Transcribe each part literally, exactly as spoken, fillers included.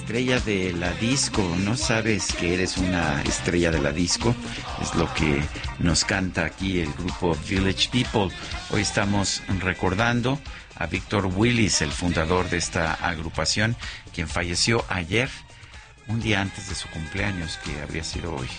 estrella de la disco. ¿No sabes que eres una estrella de la disco? Es lo que nos canta aquí el grupo Village People. Hoy estamos recordando a Víctor Willis, el fundador de esta agrupación, quien falleció ayer, un día antes de su cumpleaños, que habría sido hoy.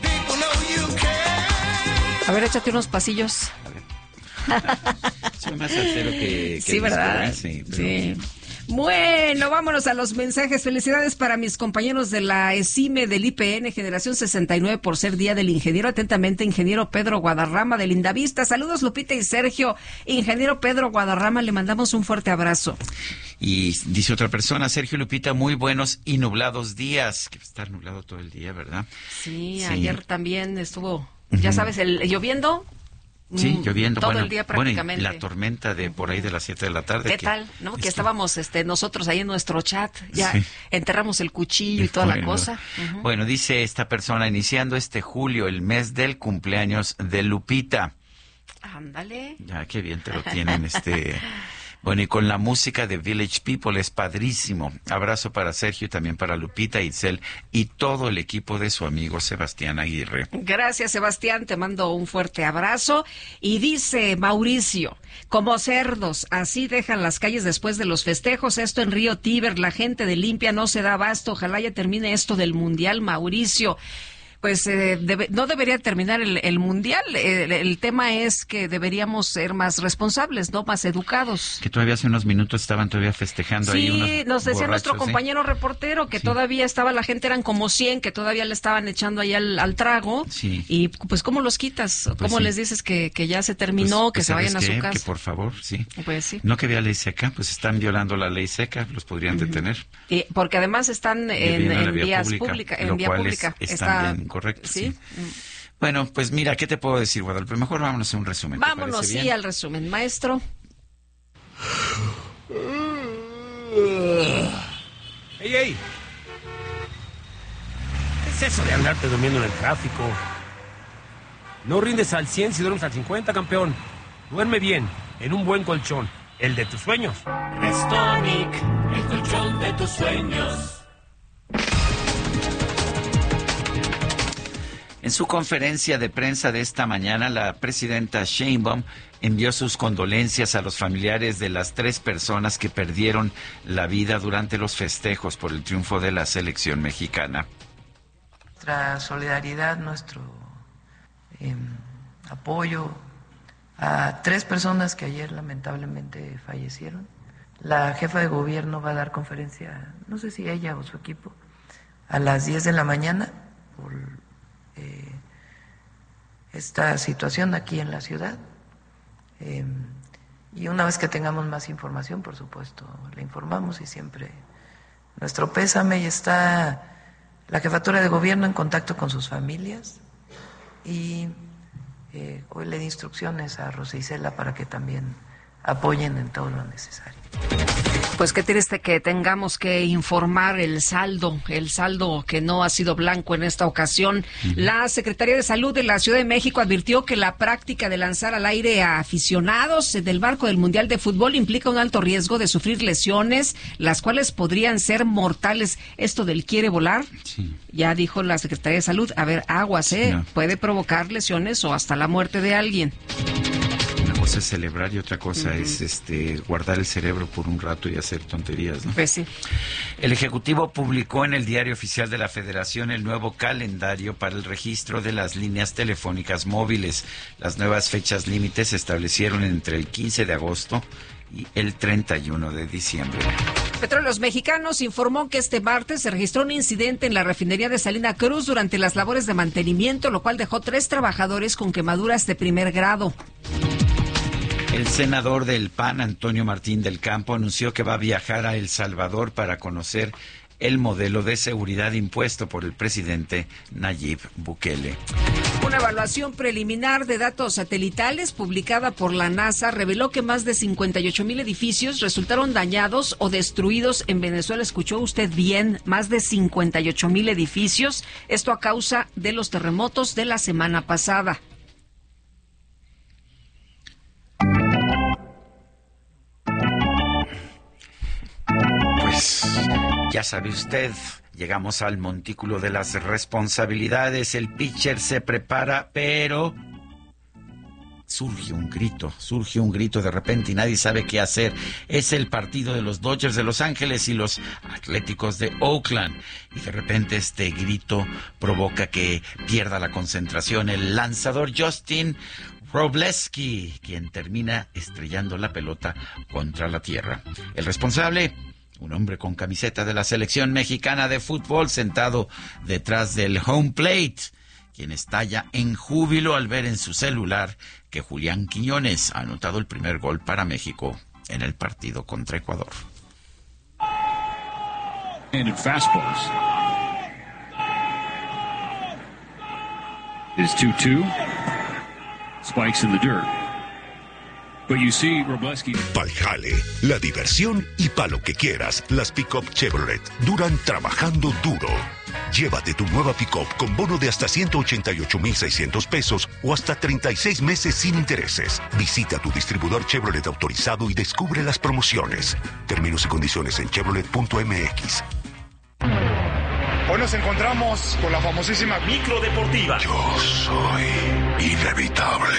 A ver, échate unos pasillos. A ver. Soy más salsero que, que sí, ¿verdad? Disco, ¿eh? Sí, pero... sí. Bueno, vámonos a los mensajes. Felicidades para mis compañeros de la ESIME del I P N Generación sesenta y nueve por ser Día del Ingeniero. Atentamente, ingeniero Pedro Guadarrama de Lindavista. Saludos, Lupita y Sergio. Ingeniero Pedro Guadarrama, le mandamos un fuerte abrazo. Y dice otra persona, Sergio, Lupita, muy buenos y nublados días. Que va a estar nublado todo el día, ¿verdad? Sí, sí. Ayer también estuvo, uh-huh. ya sabes, el lloviendo. Sí, lloviendo. Todo bueno, el día prácticamente. Bueno, y la tormenta de por ahí de las siete de la tarde. ¿Qué que, tal? ¿No? Que esto... estábamos este, nosotros ahí en nuestro chat, ya sí. enterramos el cuchillo y toda bueno, la cosa. Uh-huh. Bueno, dice esta persona, iniciando este julio, el mes del cumpleaños de Lupita. Ándale. Ya, qué bien te lo tienen, este... Bueno, y con la música de Village People es padrísimo. Abrazo para Sergio y también para Lupita, Itzel y todo el equipo de su amigo Sebastián Aguirre. Gracias, Sebastián, te mando un fuerte abrazo. Y dice Mauricio, como cerdos, así dejan las calles después de los festejos. Esto en Río Tíber, la gente de Limpia no se da abasto. Ojalá ya termine esto del Mundial, Mauricio. Pues eh, debe, no debería terminar el, el Mundial. El, el tema es que deberíamos ser más responsables, ¿no? Más educados. Que todavía hace unos minutos estaban todavía festejando sí, ahí unos Sí, nos decía nuestro compañero ¿sí? reportero que sí. todavía estaba, la gente eran como cien, que todavía le estaban echando ahí al, al trago. Sí. Y pues, ¿cómo los quitas? Pues ¿Cómo sí. les dices que, que ya se terminó, pues, que pues, se vayan a su qué? casa? Que por favor, sí. Pues sí. No que había ley seca, pues están violando la ley seca, los podrían uh-huh. detener. Y porque además están en, en vía vías públicas, pública, en lo vía cual pública. Es, está están bien, correcto. ¿sí? sí. Bueno, pues mira, ¿qué te puedo decir, Guadalupe? Mejor vámonos a un resumen. Vámonos, sí, bien? al resumen, maestro. ¡Ey, ey! ¿Qué es eso de andarte durmiendo en el tráfico? No rindes al cien si duermes al cincuenta, campeón. Duerme bien, en un buen colchón, el de tus sueños. Restonic, el colchón de tus sueños. En su conferencia de prensa de esta mañana, la presidenta Sheinbaum envió sus condolencias a los familiares de las tres personas que perdieron la vida durante los festejos por el triunfo de la selección mexicana. Nuestra solidaridad, nuestro eh, apoyo a tres personas que ayer lamentablemente fallecieron. La jefa de gobierno va a dar conferencia, no sé si ella o su equipo, a las diez de la mañana por Eh, esta situación aquí en la ciudad eh, y una vez que tengamos más información, por supuesto, le informamos y siempre nuestro pésame. Y está la jefatura de gobierno en contacto con sus familias y eh, hoy le di instrucciones a Rosa Isela para que también apoyen en todo lo necesario. Pues qué triste que tengamos que informar el saldo, el saldo que no ha sido blanco en esta ocasión. Uh-huh. La Secretaría de Salud de la Ciudad de México advirtió que la práctica de lanzar al aire a aficionados del marco del Mundial de Fútbol implica un alto riesgo de sufrir lesiones, las cuales podrían ser mortales. Esto del quiere volar, sí. Ya dijo la Secretaría de Salud, a ver, aguas, ¿eh? No. Puede provocar lesiones o hasta la muerte de alguien. Cosa es celebrar y otra cosa uh-huh. es este guardar el cerebro por un rato y hacer tonterías, ¿no? Pues sí. El Ejecutivo publicó en el Diario Oficial de la Federación el nuevo calendario para el registro de las líneas telefónicas móviles. Las nuevas fechas límites se establecieron entre el quince de agosto y el treinta y uno de diciembre. Petróleos Mexicanos informó que este martes se registró un incidente en la refinería de Salina Cruz durante las labores de mantenimiento, lo cual dejó tres trabajadores con quemaduras de primer grado. El senador del P A N, Antonio Martín del Campo, anunció que va a viajar a El Salvador para conocer el modelo de seguridad impuesto por el presidente Nayib Bukele. Una evaluación preliminar de datos satelitales publicada por la NASA reveló que más de cincuenta y ocho mil edificios resultaron dañados o destruidos en Venezuela. ¿Escuchó usted bien? Más de cincuenta y ocho mil edificios. Esto a causa de los terremotos de la semana pasada. Pues Ya sabe usted, llegamos al montículo de las responsabilidades. El pitcher se prepara, pero surge un grito, surge un grito de repente y nadie sabe qué hacer. Es el partido de los Dodgers de Los Ángeles y los Atléticos de Oakland. Y de repente este grito provoca que pierda la concentración el lanzador Justin Wrobleski, quien termina estrellando la pelota contra la tierra. El responsable, un hombre con camiseta de la selección mexicana de fútbol sentado detrás del home plate, quien estalla en júbilo al ver en su celular que Julián Quiñones ha anotado el primer gol para México en el partido contra Ecuador. And fastballs. Is two two. Spikes in the dirt. But you see, Wrobleski... Pa'l jale, la diversión y pa' lo que quieras, las pick-up Chevrolet duran trabajando duro. Llévate tu nueva pick-up con bono de hasta ciento ochenta y ocho mil seiscientos pesos o hasta treinta y seis meses sin intereses. Visita tu distribuidor Chevrolet autorizado y descubre las promociones. Términos y condiciones en chevrolet punto m x. Hoy nos encontramos con la famosísima micro deportiva. Yo soy inevitable.